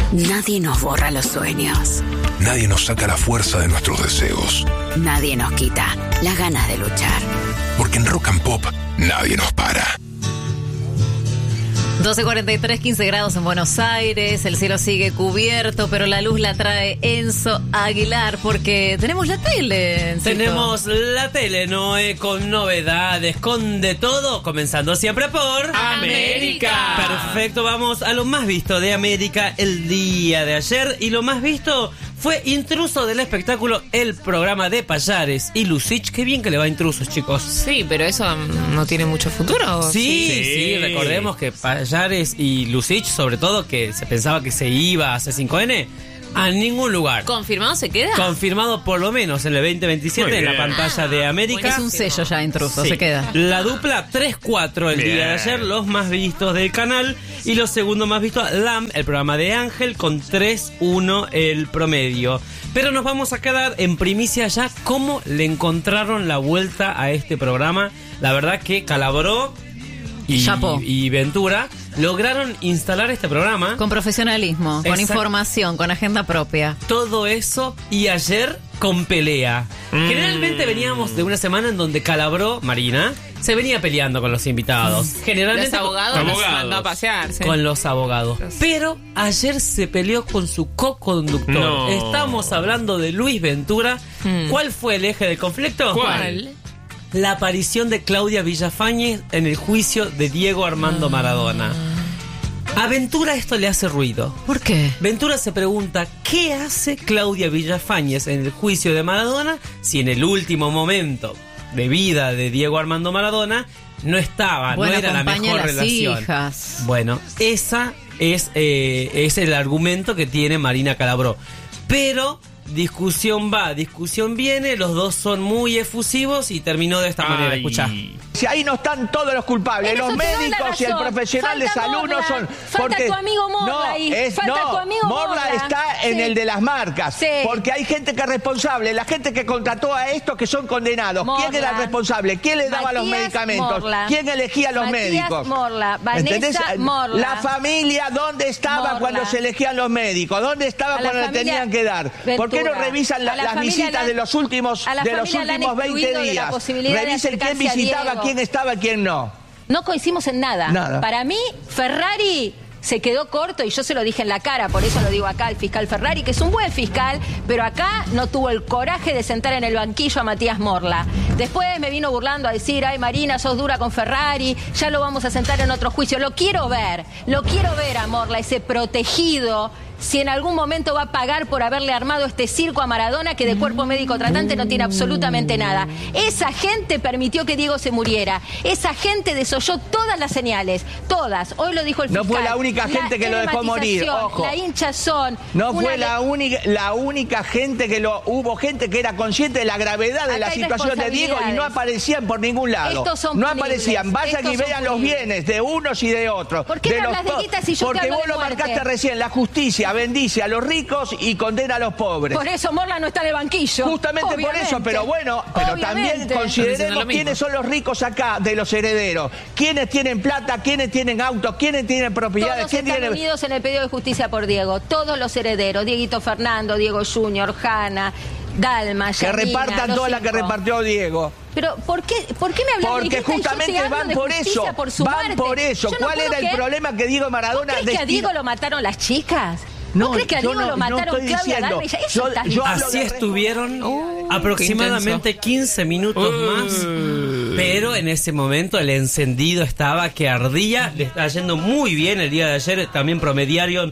Nadie nos borra los sueños. Nadie nos saca la fuerza de nuestros deseos. Nadie nos quita las ganas de luchar. Porque en Rock and Pop nadie nos para. 12:43, 15 grados en Buenos Aires, el cielo sigue cubierto, pero la luz la trae Enzo Aguilar, porque tenemos la tele, Encito. Tenemos la tele, Noé, con novedades, con de todo, comenzando siempre por América. Perfecto, vamos a lo más visto de América el día de ayer, y lo más visto fue Intruso del espectáculo, el programa de Pallares y Lucich. Qué bien que le va a Intrusos, chicos. Sí, pero eso no tiene mucho futuro. Sí, recordemos que Pallares y Lucich, sobre todo, que se pensaba que se iba a C5N, a ningún lugar. ¿Confirmado se queda? Confirmado por lo menos en el 2027 en la pantalla de América. Es un sello ya, Intruso, Sí. se queda. La dupla 3-4 el día de ayer, los más vistos del canal. Y los segundos más vistos, LAM, el programa de Ángel, con 3-1 el promedio. Pero nos vamos a quedar en primicia ya cómo le encontraron la vuelta a este programa. La verdad que Calabró y Ventura lograron instalar este programa. Con profesionalismo, con información, con agenda propia. Todo eso, y ayer con pelea. Generalmente veníamos de una semana en donde Calabró, Marina, se venía peleando con los invitados. Generalmente Los abogados los mandó a pasear. Sí. con los abogados. Pero ayer se peleó con su co-conductor. No. Estamos hablando de Luis Ventura. ¿Cuál fue el eje del conflicto? ¿Cuál? La aparición de Claudia Villafañez en el juicio de Diego Armando Maradona. A Ventura esto le hace ruido. ¿Por qué? Ventura se pregunta, ¿qué hace Claudia Villafañez en el juicio de Maradona si en el último momento de vida de Diego Armando Maradona no estaba, Bueno, no era la acompaña mejor a las relación? hijas. Bueno, esa es el argumento que tiene Marina Calabró. Pero discusión va, discusión viene, los dos son muy efusivos y terminó de esta manera. Escuchá. Si ahí no están todos los culpables, En los eso te doy la médicos y el razón. profesional de Falta salud no Morla. son. Falta tu amigo Morla ahí. Falta tu amigo Morla Morla. está en Sí. el de las marcas. Sí. Porque hay gente que es responsable, la gente que contrató a estos que son condenados. Morla. ¿Quién era el responsable? ¿Quién le daba los Matías medicamentos? Morla. ¿Quién elegía a los Matías médicos? Morla. Vanessa ¿Entendés? Morla. La familia, ¿dónde estaba Morla. cuando se elegían los médicos? ¿Dónde estaba A la cuando le familia tenían que dar? ¿Por qué no Ventura. revisan A la las familia visitas la- de los últimos a la familia la han 20 excluido de la días? posibilidad de Revisen quién acercarse a visitaba, Diego. quién estaba, quién no. No coincidimos en nada. Nada. Para mí, Ferrari se quedó corto y yo se lo dije en la cara, por eso lo digo acá al fiscal Ferrari, que es un buen fiscal, pero acá no tuvo el coraje de sentar en el banquillo a Matías Morla. Después me vino burlando a decir, ay Marina, sos dura con Ferrari, ya lo vamos a sentar en otro juicio. Lo quiero ver a Morla, ese protegido, si en algún momento va a pagar por haberle armado este circo a Maradona, que de cuerpo médico tratante no tiene absolutamente nada. Esa gente permitió que Diego se muriera. Esa gente desoyó todas las señales, todas. Hoy lo dijo el No fiscal. fue la única gente que lo dejó morir, estigmatización, ojo. La hinchazón. No una fue la única gente que lo... Hubo gente que era consciente de la gravedad de Acá la hay situación de Diego y no responsabilidades. aparecían por ningún lado. Estos son no punibles. aparecían. Vayan Estos y son vean los punibles. bienes de unos y de otros. ¿Por qué me hablas de guita si yo te Porque hablo vos de lo muerte? marcaste recién. La justicia bendice a los ricos y condena a los pobres. Por eso Morla no está en el banquillo. Justamente por eso, pero bueno, pero también Obviamente. consideremos quiénes son los ricos acá de los herederos. ¿Quiénes tienen plata? ¿Quiénes tienen autos? ¿Quiénes tienen propiedades? Todos están unidos en el pedido de justicia por Diego. Todos los herederos. Dieguito Fernando, Diego Junior, Hanna, Dalma, Que Yanina, repartan los toda la que 5. repartió Diego. Pero ¿por qué me hablas de Porque guita y yo justamente estoy hablando van de por justicia eso. por su Van muerte? por eso. Yo no ¿Cuál puedo era el creer- problema que Diego Maradona ¿Vos crees que a Diego lo mataron las chicas? ¿Vos crees que a yo Diego lo mataron estoy Claudia diciendo. Dalma? Eso estás Yo hablo Así de estuvieron aproximadamente 15 minutos más, pero en ese momento el encendido estaba que ardía. Le está yendo muy bien el día de ayer. También promediaron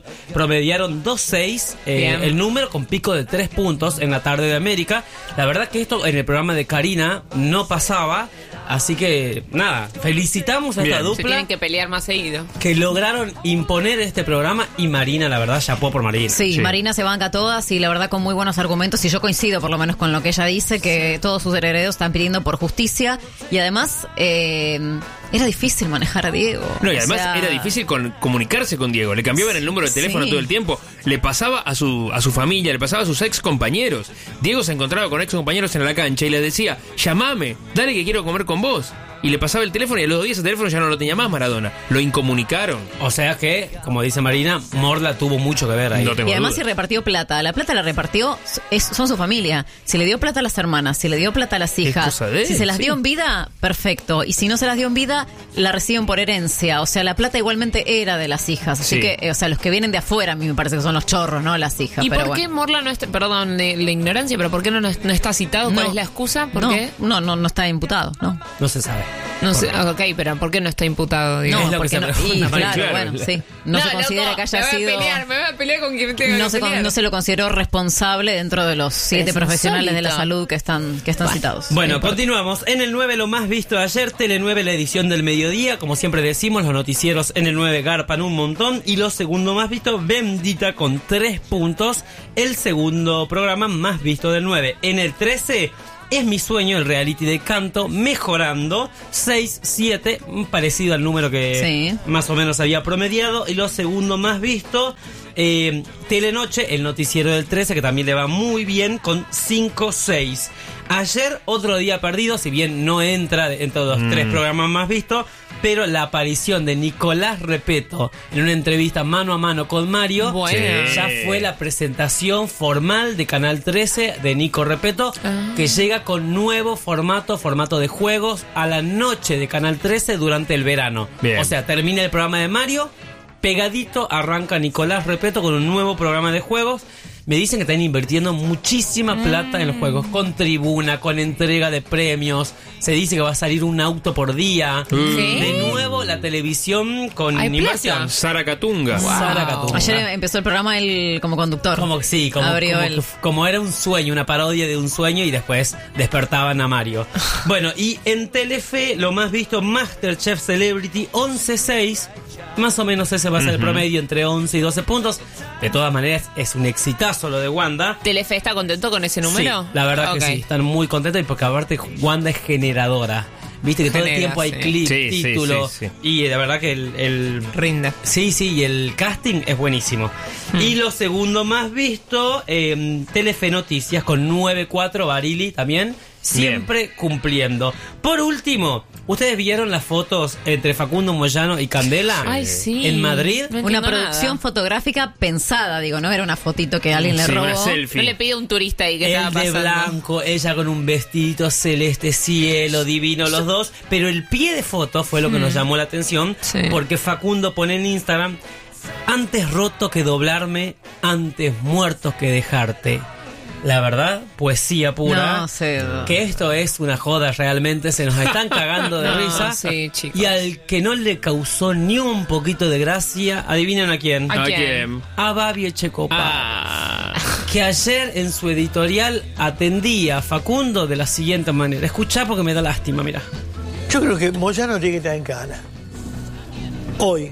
2.6 el número, con pico de 3 puntos en la tarde de América. La verdad que esto en el programa de Karina no pasaba. Así que, nada, felicitamos a esta Se dupla tienen que pelear más seguido. que lograron imponer este programa. Y Marina, la verdad, chapó por Marina. Sí, Marina se banca todas y la verdad con muy buenos argumentos, y yo coincido por lo menos con lo que ella dice, que todos sus herederos están pidiendo por justicia, y además era difícil manejar a Diego. No, y además O sea, era difícil comunicarse con Diego. Le cambiaban el número de teléfono Sí. todo el tiempo. Le pasaba a su familia, le pasaba a sus ex compañeros. Diego se encontraba con ex compañeros en la cancha y le decía, llamame, dale que quiero comer con vos. y le pasaba el teléfono y a los 2 días el teléfono ya no lo tenía más Maradona. Lo incomunicaron. O sea que, como dice Marina, Morla tuvo mucho que ver ahí. No tengo Y además duda. si repartió plata. La plata la repartió, son su familia. Si le dio plata a las hermanas, si le dio plata a las hijas, cosa de él, si se las sí. dio en vida, perfecto. Y si no se las dio en vida, la reciben por herencia. O sea, la plata igualmente era de las hijas. Así Sí. que, o sea, los que vienen de afuera a mí me parece que son los chorros, ¿no? Las hijas. ¿Y pero por qué bueno. Morla no está, perdón, la ignorancia, pero por qué no está citado? ¿Cuál No. es la excusa? ¿Por no, qué? no está imputado, ¿no? No se sabe. No sé, ok, pero ¿por qué no está imputado? Digo? es No, lo que porque se no. pregunta, Y María. claro, Claro. bueno, sí. No se considera loco, que haya me sido. voy a pelear con quien tenga No que se, pelear. no se lo consideró responsable dentro de los 7 Es profesionales de la insólito. salud que están citados. Bueno, No importa. continuamos. En el 9 lo más visto de ayer, Tele 9, la edición del mediodía. Como siempre decimos, los noticieros en el 9 garpan un montón. Y lo segundo más visto, Bendita con 3 puntos. El segundo programa más visto del 9. En el 13... Es mi sueño, el reality de canto, mejorando 6, 7, parecido al número que Sí. más o menos había promediado. Y lo segundo más visto, Telenoche, el noticiero del 13, que también le va muy bien, con 5, 6. Ayer, otro día perdido, si bien no entra entre los 3 programas más vistos, pero la aparición de Nicolás Repetto en una entrevista mano a mano con Mario, Bueno. ya fue la presentación formal de Canal 13 de Nico Repetto, que llega con nuevo formato de juegos a la noche de Canal 13 durante el verano. Bien. O sea, termina el programa de Mario, pegadito arranca Nicolás Repetto con un nuevo programa de juegos. Me dicen que están invirtiendo muchísima plata en los juegos, con tribuna, con entrega de premios. Se dice que va a salir un auto por día. ¿Qué? De nuevo la televisión con Hay inversión. plata. Sara Catunga. Sara Catunga. Ayer empezó el programa él como conductor. Como que sí, Abrió él. como era un sueño, una parodia de un sueño, y después despertaban a Mario. Bueno, y en Telefe, lo más visto, Masterchef Celebrity, 11-6. Más o menos ese va a ser el promedio, entre 11 y 12 puntos. De todas maneras, es un exitazo lo de Wanda. ¿Telefe está contento con ese número? Sí, la verdad Ok. que sí, están muy contentos, y porque aparte Wanda es generadora. Viste que todo el Genera, tiempo hay sí. clips, Sí, sí, títulos, sí, sí. y la verdad que el Rinde. Sí, y el casting es buenísimo. Y lo segundo más visto, Telefe Noticias con 9-4, Barili también, siempre cumpliendo. Por último, ¿ustedes vieron las fotos entre Facundo Moyano y Candela? Ay, sí. En Madrid. No Una entiendo producción nada. fotográfica pensada, digo, no era una fotito que alguien le Sí, robó. una selfie. No le pide a un turista ahí que Él estaba de pasando. blanco, ella con un vestidito celeste, cielo, divino los dos. Pero el pie de foto fue lo que nos llamó la atención, Sí. porque Facundo pone en Instagram: antes roto que doblarme, antes muerto que dejarte. La verdad, poesía pura. No sé. Que esto es una joda realmente, se nos están cagando de No, risa. sí, chicos. Y al que no le causó ni un poquito de gracia, adivinen a quién. ¿A ¿A quién? quién? A Babi Echecopa. Ah. Que ayer en su editorial atendía a Facundo de la siguiente manera. Escuchá porque me da lástima, mira. Yo creo que Moyano tiene que estar en Cana. Hoy.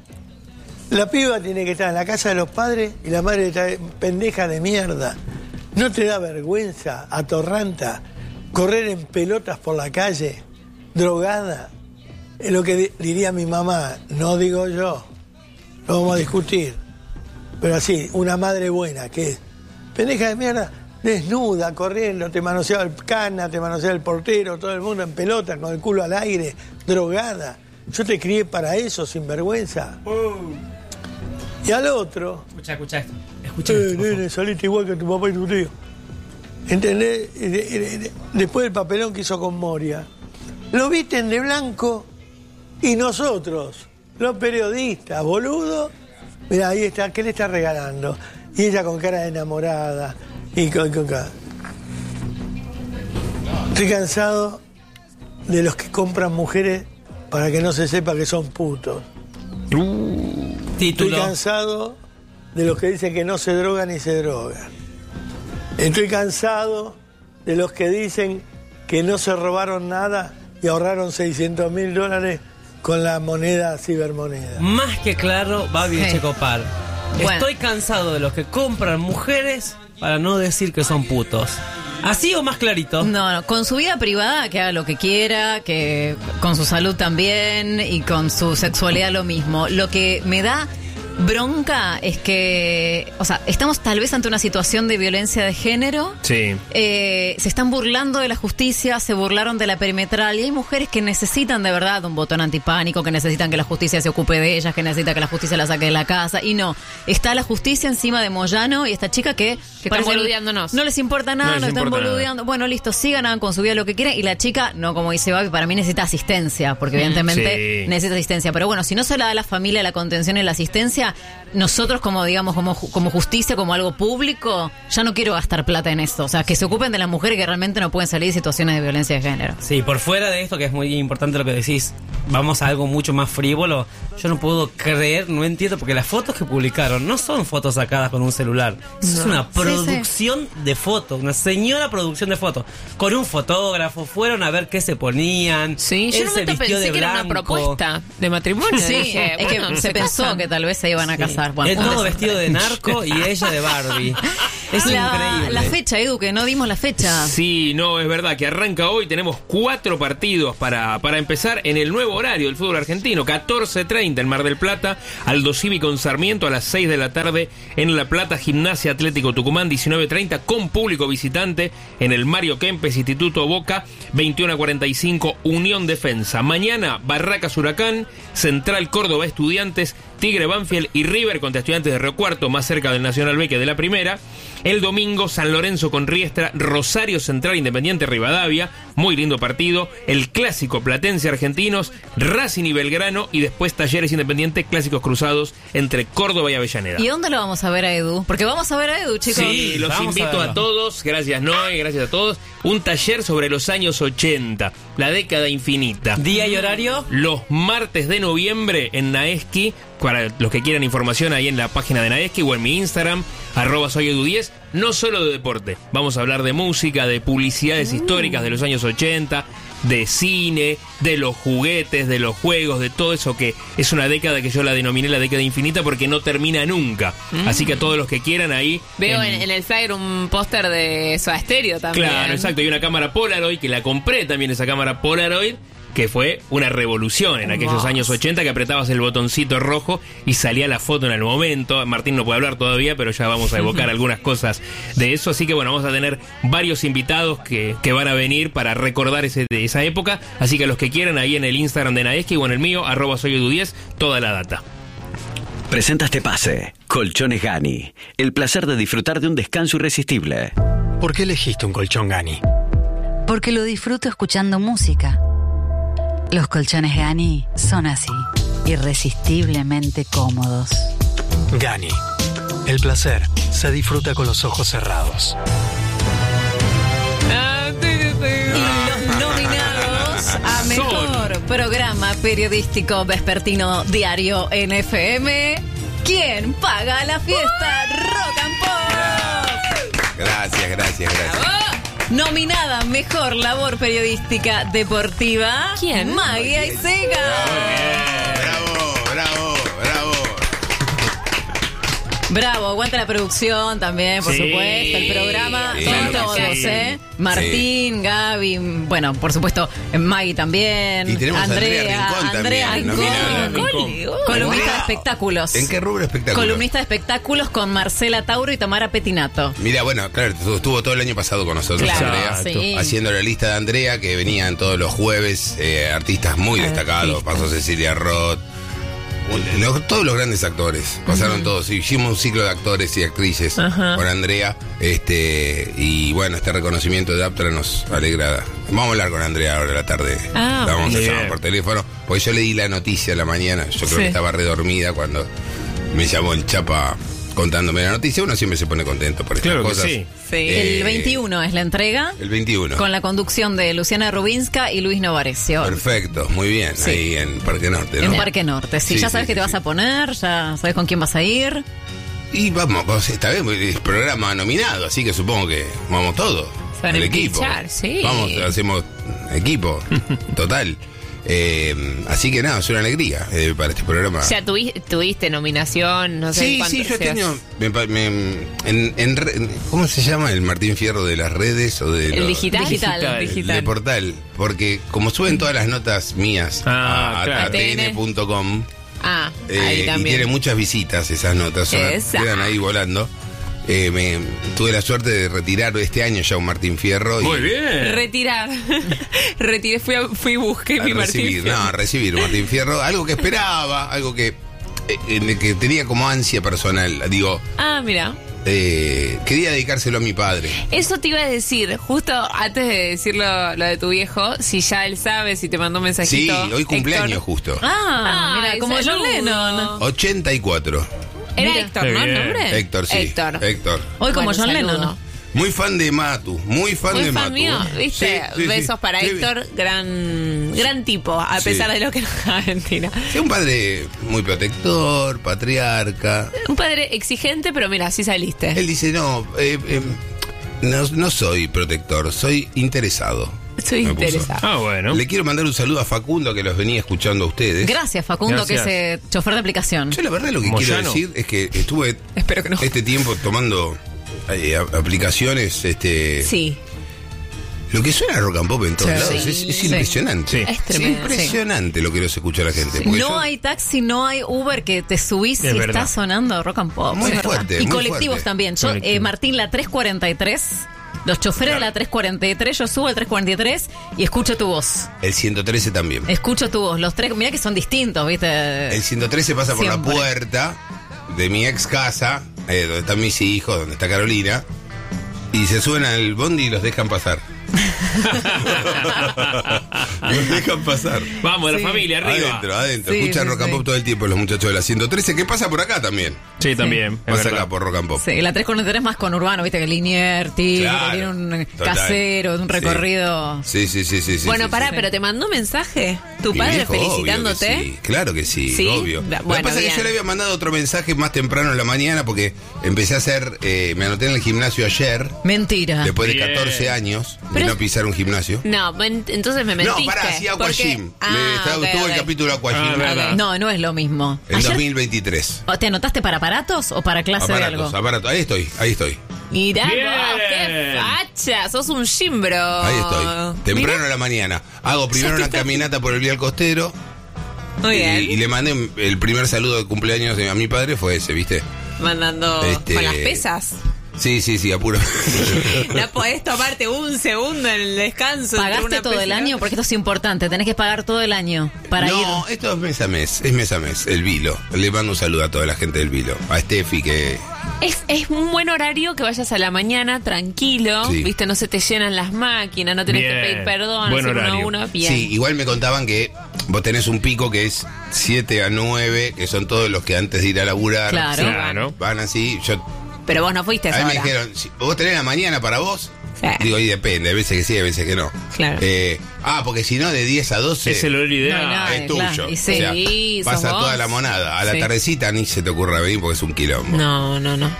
La piba tiene que estar en la casa de los padres y la madre está pendeja de mierda. ¿No te da vergüenza, atorranta, correr en pelotas por la calle, drogada? Es lo que diría mi mamá, no digo yo. Lo vamos a discutir. Pero así, una madre buena, que es pendeja de mierda, desnuda, corriendo, te manoseaba el cana, te manoseaba el portero, todo el mundo en pelota, con el culo al aire, drogada. Yo te crié para eso, sin vergüenza. Y al otro, Escuchá esto. Escuchá esto, por favor. nene, saliste igual que tu papá y tu tío. ¿Entendés? Después del papelón que hizo con Moria, lo visten de blanco y nosotros, los periodistas, boludo, mira, ahí está, ¿qué le está regalando? Y ella con cara de enamorada y con cara. Estoy cansado de los que compran mujeres para que no se sepa que son putos. Estoy Título. cansado de los que dicen que no se drogan y se drogan. Estoy cansado de los que dicen que no se robaron nada y ahorraron $600.000 con la moneda cibermoneda. Más que claro, Babi Sí. Echecopar. Bueno. Estoy cansado de los que compran mujeres para no decir que son putos. ¿Así o más clarito? No, con su vida privada que haga lo que quiera, que con su salud también y con su sexualidad lo mismo. Lo que me da bronca es que, o sea, estamos tal vez ante una situación de violencia de género. Sí. Se están burlando de la justicia, se burlaron de la perimetral y hay mujeres que necesitan de verdad un botón antipánico, que necesitan que la justicia se ocupe de ellas, que necesitan que la justicia la saque de la casa. Y no, está la justicia encima de Moyano y esta chica que están boludeándonos. No les importa nada, no están boludeando. Nada. Bueno, listo, sigan, hagan con su vida lo que quieran. Y la chica, no como dice Babi, para mí necesita asistencia, porque evidentemente necesita asistencia. Pero bueno, si no se la da a la familia la contención y la asistencia, nosotros como digamos como justicia, como algo público, ya no quiero gastar plata en esto. O sea, que se ocupen de las mujeres que realmente no pueden salir de situaciones de violencia de género. Sí, por fuera de esto, que es muy importante lo que decís, vamos a algo mucho más frívolo. Yo no puedo creer, no entiendo, porque las fotos que publicaron no son fotos sacadas con un celular. Eso es una producción de fotos, una señora producción de fotos. Con un fotógrafo, fueron a ver qué se ponían. Sí, yo en un momento pensé que era una propuesta de matrimonio. Sí, dije, es que se pensó que tal vez se iban a casar. Bueno, es todo vestido de narco y ella de Barbie. Es increíble. La fecha, Edu, que no dimos la fecha. Sí, no, es verdad que arranca hoy. Tenemos 4 partidos para empezar en el nuevo horario del fútbol argentino. 14:30 en Mar del Plata, Aldo Civi con Sarmiento. A las 6 de la tarde en La Plata, Gimnasia Atlético Tucumán. 19:30 con público visitante en el Mario Kempes, Instituto Boca. 21:45 Unión Defensa. Mañana Barracas Huracán, Central Córdoba Estudiantes, Tigre Banfield y River contra Estudiantes de Río Cuarto, más cerca del Nacional B que de la primera. El domingo San Lorenzo con Riestra, Rosario Central Independiente Rivadavia, muy lindo partido. El clásico Platense Argentinos, Racing y Belgrano, y después Talleres Independiente, clásicos cruzados entre Córdoba y Avellaneda. ¿Y dónde lo vamos a ver a Edu? Porque vamos a ver a Edu, chicos. Sí, los invito a todos, gracias Noé, gracias a todos. Un taller sobre los años 80, la década infinita. ¿Día y horario? Los martes de noviembre en Naeski. Para los que quieran información ahí en la página de Naeski o en mi Instagram, @soyedu10. No solo de deporte, vamos a hablar de música, de publicidades históricas de los años 80, de cine, de los juguetes, de los juegos, de todo eso que es una década que yo la denominé la década infinita porque no termina nunca. Así que a todos los que quieran ahí... Veo en el flyer un póster de Soda Stereo también. Claro, exacto, y una cámara Polaroid, que la compré también esa cámara Polaroid, que fue una revolución en aquellos años 80, que apretabas el botoncito rojo y salía la foto en el momento. Martín no puede hablar todavía, pero ya vamos a evocar algunas cosas de eso. Así que bueno, vamos a tener varios invitados que van a venir para recordar esa época. Así que los que quieran, ahí en el Instagram de Naeski o en el mío, @soyedu10, toda la data. Presenta este pase. Colchones Gani. El placer de disfrutar de un descanso irresistible. ¿Por qué elegiste un colchón Gani? Porque lo disfruto escuchando música. Los colchones Gani son así, irresistiblemente cómodos. Gani. El placer se disfruta con los ojos cerrados. Los nominados a Mejor Programa Periodístico Vespertino Diario en FM. ¿Quién paga la fiesta? Rock and Pop. Gracias. Nominada Mejor Labor Periodística Deportiva. ¿Quién? Maggie Aiseca. Bravo, aguanta la producción también, por supuesto. El programa son todos, Martín, Gaby, bueno, por supuesto, Maggie también. Y tenemos Andrea Rincón también. Columnista de espectáculos. ¿En qué rubro espectáculos? Columnista de espectáculos con Marcela Tauro y Tamara Petinato. Mira, bueno, claro, estuvo todo el año pasado con nosotros, claro, Andrea, sí. haciendo la lista de Andrea, que venían todos los jueves artistas muy destacados. Pasó Cecilia Roth. Todos los grandes actores pasaron todos. Hicimos un ciclo de actores y actrices con Andrea. Y bueno, este reconocimiento de APTRA nos alegra. Vamos a hablar con Andrea ahora a la tarde. La vamos a llamar por teléfono. Porque yo leí la noticia a la mañana. Yo creo que estaba redormida cuando me llamó el Chapa contándome la noticia. Uno siempre se pone contento por estas cosas. Sí. El 21 es la entrega. El 21. Con la conducción de Luciana Rubinska y Luis Novarecio. Perfecto, muy bien. Sí. Ahí en Parque Norte, ¿no? En Parque Norte, sí. Ya sabes que te vas a poner, ya sabes con quién vas a ir. Y vamos, esta vez es programa nominado, así que supongo que vamos todos. El equipo. Vamos, hacemos equipo total. Así que nada, es una alegría para este programa. O sea, tuviste nominación, no sé. Sí, yo he tenido ¿cómo se llama? El Martín Fierro de las redes o de el digital. De portal, porque como suben todas las notas mías a tn.com, ahí también. Y tiene muchas visitas esas notas, quedan ahí volando. Tuve la suerte de retirar este año ya un Martín Fierro. Muy bien. Retirar. Retiré, fui y busqué mi Martín Fierro. No, recibir un Martín Fierro, algo que esperaba, algo que tenía como ansia personal. Digo, mira. Quería dedicárselo a mi padre. Eso te iba a decir, justo antes de decirlo lo de tu viejo, si ya él sabe, si te mandó un mensajito. Sí, hoy cumpleaños Héctor. justo. Mira, como John Lennon. 84. Era Mira. Héctor, ¿no? ¿El nombre? Héctor, sí. Héctor. Hoy como Bueno, John saludo. Lennon. Muy fan de Matu, muy fan de Matu. Mío, ¿viste? Sí, Besos para sí. Héctor, gran tipo, a Sí. pesar de lo que no mentira. Es un padre muy protector, patriarca. Un padre exigente, pero mira, así saliste. Él dice, no soy protector, soy interesado. Soy Me puso. interesado. Bueno. Le quiero mandar un saludo a Facundo, que los venía escuchando a ustedes. Gracias, Facundo, Gracias. que es chofer de aplicación. Yo la verdad lo que Moyano. quiero decir es que estuve Espero que no. este tiempo tomando aplicaciones, Sí. lo que suena a rock and pop en todos Sí. lados Sí. es Sí. impresionante. Sí. Es Es tremendo. impresionante lo que nos escucha la gente. porque No yo- hay taxi, no hay Uber que te subís Es y verdad. está sonando rock and pop. Muy Es verdad. fuerte, Y muy colectivos fuerte. también. Yo, Colectivo. Martín, la 343, los choferes de la 343, yo subo al 343 y escucho tu voz. El 113 también. Escucho tu voz. Los tres, mirá que son distintos, ¿viste? El 113 pasa por Siempre. la puerta de mi ex casa, donde están mis hijos, donde está Carolina, y se suben al bondi y los dejan pasar. Los dejan pasar. Vamos, la familia, arriba. Adentro. Sí, Escuchan sí, rock and sí. pop todo el tiempo los muchachos de la 113, que pasa por acá también. Sí, también. es Pasa verdad. acá por rock and pop. Sí, la 343 más con urbano, ¿viste? Que Linier, Tigre, Claro, que tiene un total. casero, un Sí. recorrido. Sí. Bueno, sí, pará, sí. pero te mandó un mensaje tu Mi padre viejo, felicitándote. obvio que sí, claro que sí, ¿Sí? obvio. Bueno, Lo que pasa es bien. que yo le había mandado otro mensaje más temprano en la mañana porque empecé a hacer, me anoté en el gimnasio ayer, Mentira. después de Bien. 14 años de Pero no es- pisar un gimnasio. No, entonces me mentiste. No, pará, hacía porque- Aquagym. ok, Tuvo el ok. capítulo Aquagym verdad. No es lo mismo. en Ayer, 2023. ¿te anotaste para aparatos o para clase de algo? Aparatos. Ahí estoy. Mirá Bien. vos, qué facha, sos un gimbro. Ahí estoy. Temprano en la mañana. Hago primero una caminata por el Vial Costero. Muy bien. Y le mandé el primer saludo de cumpleaños a mi padre, fue ese, ¿viste? Mandando con las pesas. Sí, apuro. No podés tomarte un segundo en el descanso. entre ¿Pagaste una todo pesa el y año? otra. Porque esto es importante. Tenés que pagar todo el año para ir. No, esto es mes a mes, el Vilo. Le mando un saludo a toda la gente del Vilo. A Steffi que... Es un buen horario que vayas a la mañana tranquilo, Sí. viste, no se te llenan las máquinas, no tenés Bien. que pedir perdón, Buen hacer uno a horario. uno, bien. Sí, igual me contaban que vos tenés un pico que es 7 a 9, que son todos los que antes de ir a laburar Claro. se Claro. van así. Pero vos no fuiste a A mí esa me hora. dijeron, ¿vos tenés la mañana para vos? Sí. Digo, ahí depende, hay veces que sí, hay veces que no. Claro. Porque si no, de 10 a 12 Es el horario ideal. No hay nada. es tuyo. claro, y sí. O sea, Sí, sos pasa vos. toda la monada. A la Sí. tardecita ni se te ocurra venir porque es un quilombo. No.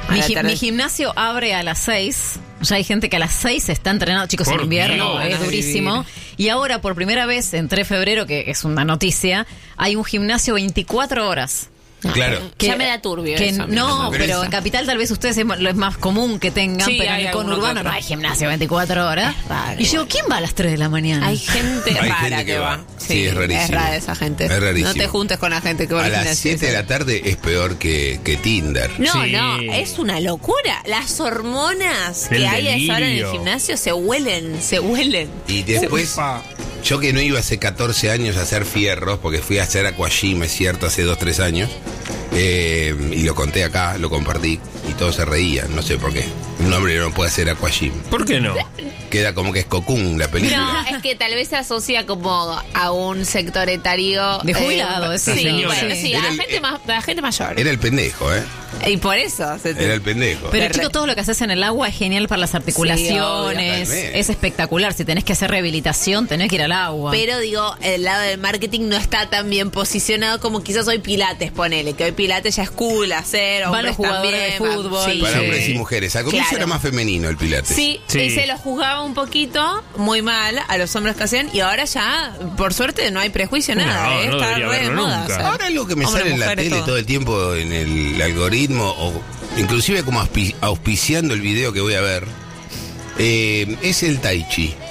Mi gimnasio abre a las 6. Ya hay gente que a las 6 está entrenando. Chicos, en Por invierno Dios. es durísimo. Y ahora, por primera vez, en 3 de febrero, que es una noticia, hay un gimnasio 24 horas. Claro. Ya me da turbio que eso, no, Pero pero esa- en Capital tal vez ustedes lo es más común que tengan, Sí, pero en hay el alguno conurbano que otro. no hay gimnasio 24 horas. Es raro, Y yo, igual. ¿quién va a las 3 de la mañana? Hay gente Hay rara gente que va. Sí, es rarísimo. Es rara esa gente. Es rarísimo. No te juntes con la gente que va A al las gimnasio. 7 de la tarde es peor que Tinder. No, Sí. no, es una locura. Las hormonas El que hay a esa hora en el delirio. gimnasio se huelen. Y después, yo que no iba hace 14 años a hacer fierros, porque fui a hacer Aquagym, es cierto, hace 2-3 años, y lo conté acá, lo compartí, y todos se reían, no sé por qué. Un hombre no puede hacer Aquagym. ¿Por qué no? Queda como que es Cocoon la película. No, es que tal vez se asocia como a un sector etario De jubilado, esa sí, señora. bueno, sí, Era a el- la gente mayor. Era el pendejo, ¿eh? Y por eso se te- Era el pendejo. Pero Re- chicos, todo lo que haces en el agua es genial para las articulaciones, obvio. es espectacular. Si tenés que hacer rehabilitación, tenés que ir al agua. Pero digo, el lado del marketing no está tan bien posicionado como quizás hoy Pilates, ponele, que hoy Pilates ya es cool hacer, Van hombres los jugadores también, de fútbol. sí. Para Sí. hombres y mujeres. Al comienzo Claro. era más femenino el Pilates. Sí, Sí. y se lo juzgaba un poquito, muy mal, a los hombres que hacían, y ahora ya, por suerte, no hay prejuicio, nada, No, no está debería re de haberlo moda. nunca. hacer. Ahora algo que me Hombres, sale en la mujeres, tele todo el tiempo en el algoritmo, o inclusive como auspiciando el video que voy a ver, es el Tai Chi.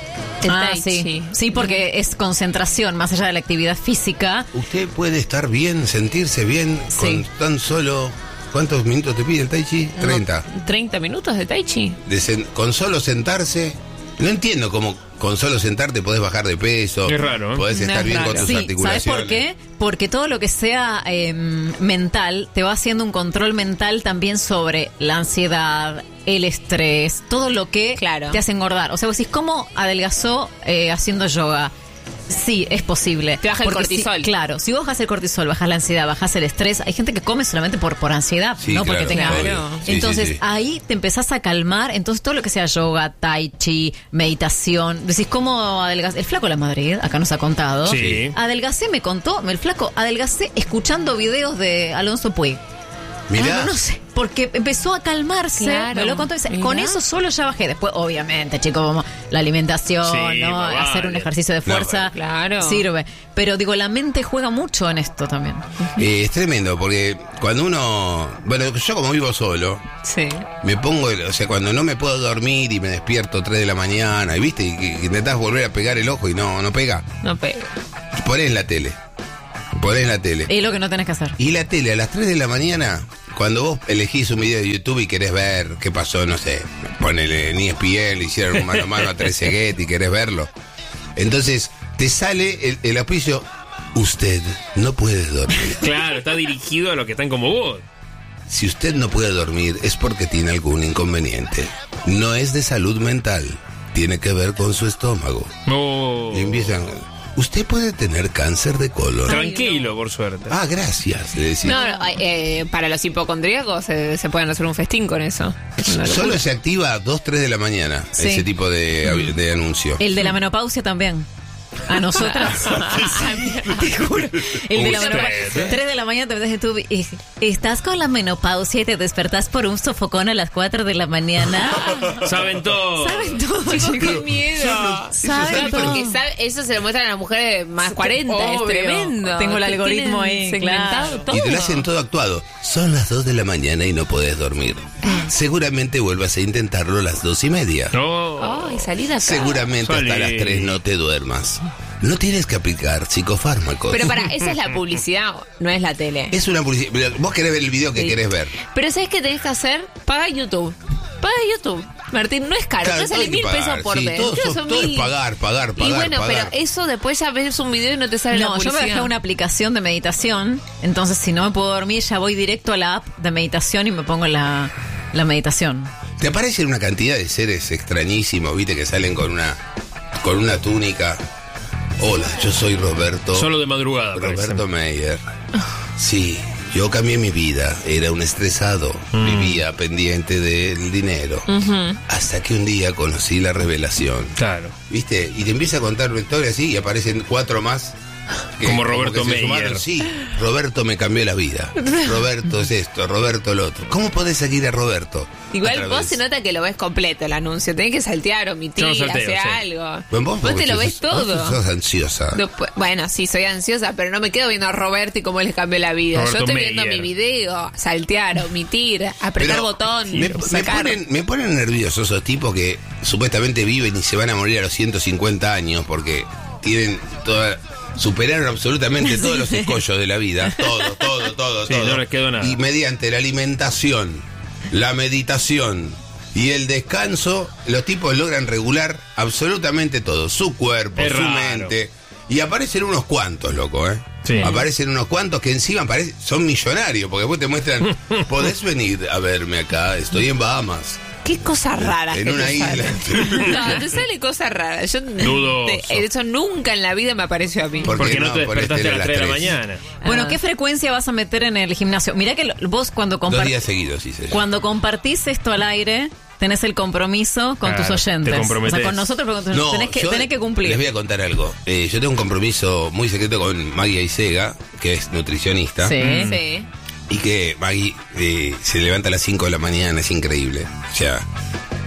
Tai sí. Chi. Sí, porque es concentración, más allá de la actividad física. Usted puede estar bien, sentirse bien con tan solo... ¿Cuántos minutos te pide el Tai Chi? 30. 30 minutos de Tai Chi. Con solo sentarse... No entiendo cómo con solo sentarte podés bajar de peso. Es raro, ¿eh? Podés estar bien con tus articulaciones. ¿Sabes por qué? Porque todo lo que sea mental te va haciendo un control mental también sobre la ansiedad, el estrés, todo lo que te hace engordar. O sea, vos decís, ¿cómo adelgazó haciendo yoga? Sí, es posible. Te baja el cortisol. Claro, si vos bajás el cortisol, bajás la ansiedad, bajás el estrés, hay gente que come solamente por ansiedad, no porque tenga hambre. Entonces, ahí te empezás a calmar, entonces todo lo que sea yoga, tai chi, meditación, decís, ¿cómo adelgazar? El flaco de la Madrid, acá nos ha contado. Sí. Adelgacé, me contó, el flaco, adelgacé escuchando videos de Alonso Puig. Mirá. No sé, porque empezó a calmarse, me lo contó, con eso solo ya bajé. Después, obviamente, chicos, como la alimentación, ¿no? Hacer un ejercicio de fuerza, sirve. Pero digo, la mente juega mucho en esto también. Es tremendo, porque cuando uno... Bueno, yo como vivo solo, me pongo... O sea, cuando no me puedo dormir y me despierto 3 de la mañana, y viste, y intentás volver a pegar el ojo y no pega. No pega. Ponés la tele. Es lo que no tenés que hacer. Y la tele a las 3 de la mañana, cuando vos elegís un video de YouTube y querés ver qué pasó, no sé, ponele en ESPN, le hicieron un mano a mano a Trezeguet y querés verlo. Entonces, te sale el auspicio, usted no puede dormir. Claro, está dirigido a los que están como vos. Si usted no puede dormir es porque tiene algún inconveniente. No es de salud mental, tiene que ver con su estómago. Y empiezan... Usted puede tener cáncer de colon. Tranquilo, por suerte. Ah, gracias, le decía. Para los hipocondríacos se pueden hacer un festín con eso. Solo se activa a 2, 3 de la mañana ese tipo de anuncio. El de la menopausia también. A nosotras. Te juro. El de la menopausia. 3 de la mañana te metes en tu... Estás con la menopausia y te despertás por un sofocón a las 4 de la mañana. Saben todo. Chicos, qué miedo. Saben todo. Porque eso se lo muestran a las mujeres más 40. Es tremendo. Tengo el algoritmo ahí, segmentado todo. Y te lo hacen todo actuado. Son las 2 de la mañana y no podés dormir. Seguramente vuelvas a intentarlo a las 2:30. Salida acá. Seguramente hasta las 3 no te duermas. No tienes que aplicar psicofármacos. Pero esa es la publicidad, no es la tele. Es una publicidad. Vos querés ver el video que querés ver. Pero ¿sabés qué tenés que hacer? Paga YouTube. Martín, no es caro, no sale 1.000 pesos por mes. Todo es pagar. Y bueno, pero eso después ya ves un video y no te sale la publicidad. Yo me bajé una aplicación de meditación, entonces si no me puedo dormir ya voy directo a la app de meditación y me pongo la meditación. Te aparecen una cantidad de seres extrañísimos, viste, que salen con una túnica. Hola, yo soy Roberto. Solo de madrugada. Roberto Meyer. Sí, yo cambié mi vida. Era un estresado. Vivía pendiente del dinero. Hasta que un día conocí la revelación. Claro. ¿Viste? Y te empieza a contar una historia así y aparecen 4 más. Como Roberto Meyer. Sí, Roberto me cambió la vida. Roberto es esto, Roberto lo otro. ¿Cómo podés seguir a Roberto? Igual vos se nota que lo ves completo el anuncio. Tenés que saltear, omitir, hacer algo. Bueno, vos te lo ves todo. Vos sos ansiosa. Bueno, sí, soy ansiosa, pero no me quedo viendo a Roberto y cómo les cambió la vida. Roberto Yo estoy Meyer. viendo mi video, saltear, omitir, apretar botón, me ponen nerviosos esos tipos que supuestamente viven y se van a morir a los 150 años porque tienen superaron absolutamente todos los escollos de la vida. Todo. Sí, no les quedó nada. Y mediante la alimentación, la meditación y el descanso, los tipos logran regular absolutamente todo. Su cuerpo, su mente. Y aparecen unos cuantos, loco, Sí. Aparecen unos cuantos que encima son millonarios, porque después te muestran, podés venir a verme acá, estoy en Bahamas. Qué cosa rara. En una isla. No, te sale cosa rara. Eso nunca en la vida me apareció a mí. Porque no te despertaste a las 3 de la mañana. Bueno, ¿qué frecuencia vas a meter en el gimnasio? Mirá que vos cuando 2 días seguidos, hice. Cuando compartís esto al aire, tenés el compromiso con tus oyentes. Te comprometés. O sea, con nosotros tenés que cumplir. Les voy a contar algo. Yo tengo un compromiso muy secreto con Maggie Aisega, que es nutricionista. Sí. Y que Maggie se levanta a las 5 de la mañana, es increíble. O sea,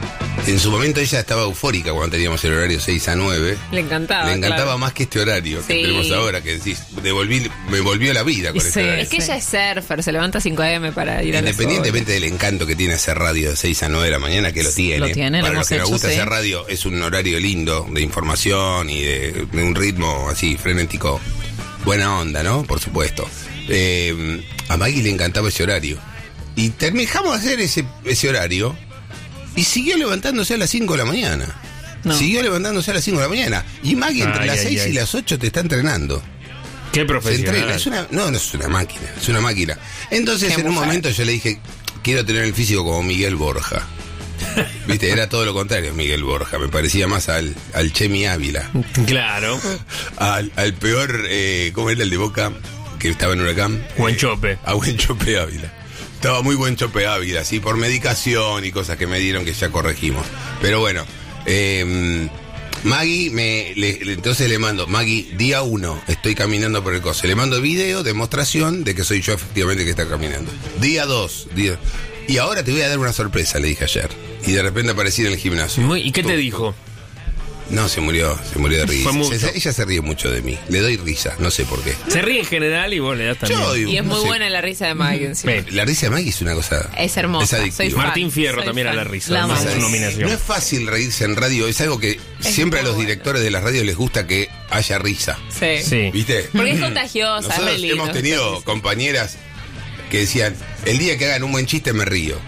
En su momento ella estaba eufórica cuando teníamos el horario 6 a 9. Le encantaba. Le encantaba claro. más que este horario que tenemos ahora, que decís, me volvió la vida con este horario. Es que ella es surfer, se levanta a 5 a.m. para ir a la Independientemente del encanto que tiene hacer radio de 6 a 9 de la mañana, que lo tiene. Para los que nos gusta hacer radio, es un horario lindo, de información y de un ritmo así, frenético. Buena onda, ¿no? Por supuesto. A Maggie le encantaba ese horario. Y dejamos de hacer ese horario y siguió levantándose a las 5 de la mañana. Siguió levantándose a las 5 de la mañana. Y Maggie entre las 6 y las 8 te está entrenando. Qué profesional. No es una máquina, es una máquina. Entonces en un momento yo le dije, quiero tener el físico como Miguel Borja. Viste, era todo lo contrario Miguel Borja, me parecía más al Chemi Ávila. Claro. Al peor, ¿cómo era el de Boca? Que estaba en Huracán. Buen Chope. A Buen Chope Ávila. Estaba muy Buen Chope Ávila, sí, por medicación y cosas que me dieron que ya corregimos. Pero bueno, Maggie, entonces le mando, Maggie, día 1, estoy caminando por el coso. Le mando video, demostración de que soy yo efectivamente que está caminando. Día 2, y ahora te voy a dar una sorpresa, le dije ayer. Y de repente aparecí en el gimnasio. ¿Y qué te dijo? No, se murió de risa. Ella se ríe mucho de mí. Le doy risa, no sé por qué. Se ríe en general y vos le das también. Y es muy buena la risa de Maggie. La risa de Maggie es una cosa. Es hermosa. Martín Fierro también a la risa. Su nominación. No es fácil reírse en radio. Es algo que siempre a los directores de las radios les gusta que haya risa. Sí. ¿Viste? Porque es contagiosa. Nosotros hemos tenido compañeras que decían, el día que hagan un buen chiste me río.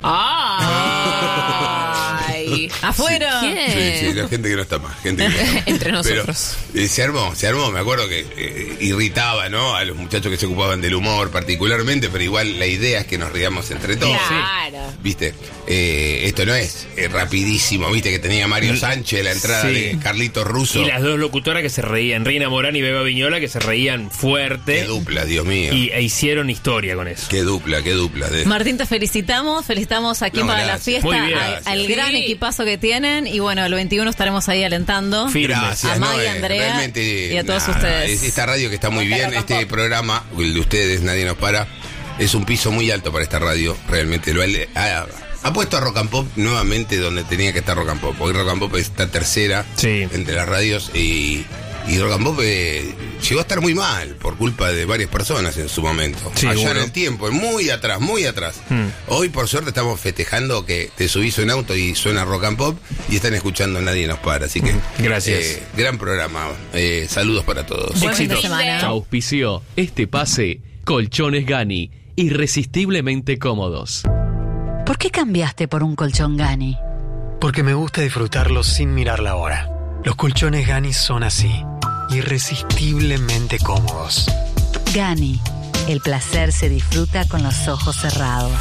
¡Ay! ¡Afuera! Sí, la gente que no está más. Entre nosotros. Pero se armó. Me acuerdo que irritaba, ¿no? A los muchachos que se ocupaban del humor particularmente, pero igual la idea es que nos riamos entre todos. Claro. ¿Viste? Esto no es rapidísimo, ¿viste? Que tenía Mario Sánchez, la entrada de Carlitos Russo. Y las dos locutoras que se reían, Reina Morán y Beba Viñola, que se reían fuerte. Qué dupla, Dios mío. E hicieron historia con eso. Qué dupla. Martín, te felicitamos a Kim para la fiesta, al gran equipazo que tienen, y bueno, el 21 estaremos ahí alentando. Gracias, a Maggie, Andrea y a todos ustedes. Esta radio que está muy bien, este programa, el de ustedes, Nadie Nos Para, es un piso muy alto para esta radio, realmente. Ha puesto a Rock and Pop nuevamente donde tenía que estar Rock and Pop. Hoy Rock and Pop está tercera entre las radios y Rock and Pop llegó a estar muy mal por culpa de varias personas en su momento. Allá en el tiempo, muy atrás. Hoy por suerte estamos festejando que te subís a un auto y suena Rock and Pop y están escuchando Nadie Nos Para. Así que gracias. Gran programa. Saludos para todos. Buen fin de semana. Auspició este pase Colchones Gani, irresistiblemente cómodos. ¿Por qué cambiaste por un colchón Gani? Porque me gusta disfrutarlo sin mirar la hora. Los colchones Gani son así, irresistiblemente cómodos. Gani, el placer se disfruta con los ojos cerrados.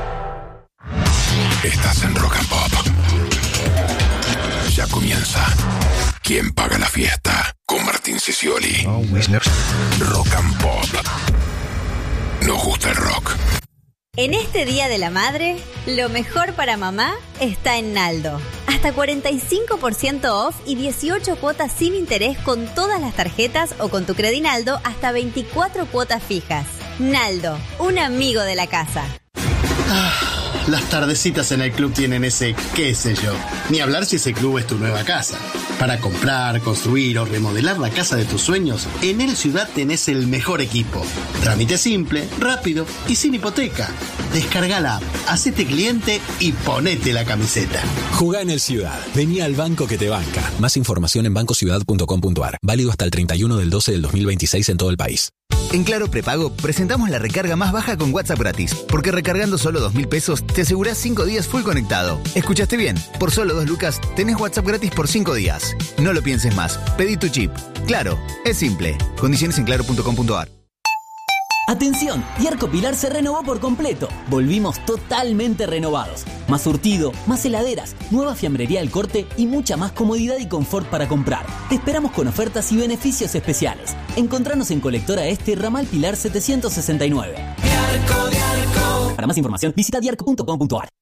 Estás en Rock and Pop. Ya comienza. ¿Quién paga la fiesta? Con Martín Sicioli. Rock and Pop. Nos gusta el rock. En este Día de la Madre, lo mejor para mamá está en Naldo. Hasta 45% off y 18 cuotas sin interés con todas las tarjetas o con tu Credinaldo hasta 24 cuotas fijas. Naldo, un amigo de la casa. Las tardecitas en el club tienen ese qué sé yo. Ni hablar si ese club es tu nueva casa. Para comprar, construir o remodelar la casa de tus sueños, en El Ciudad tenés el mejor equipo. Trámite simple, rápido y sin hipoteca. Descarga la app, hacete cliente y ponete la camiseta. Jugá en El Ciudad. Vení al banco que te banca. Más información en bancociudad.com.ar. Válido hasta el 31/12/2026 en todo el país. En Claro Prepago presentamos la recarga más baja con WhatsApp gratis, porque recargando solo 2.000 pesos te asegurás 5 días full conectado. ¿Escuchaste bien? Por solo 2 lucas tenés WhatsApp gratis por 5 días. No lo pienses más. Pedí tu chip. Claro, es simple. Condiciones en claro.com.ar. Atención, Diarco Pilar se renovó por completo. Volvimos totalmente renovados. Más surtido, más heladeras, nueva fiambrería al corte y mucha más comodidad y confort para comprar. Te esperamos con ofertas y beneficios especiales. Encontranos en Colectora Este, Ramal Pilar 769. Diarco. Para más información, visita diarco.com.ar.